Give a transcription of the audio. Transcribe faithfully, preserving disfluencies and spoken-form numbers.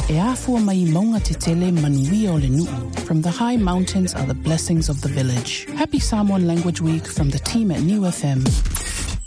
E afua mai maunga te tele manuia o le nuu. From the high mountains are the blessings of the village. Happy Samoan Language Week from the team at New F M.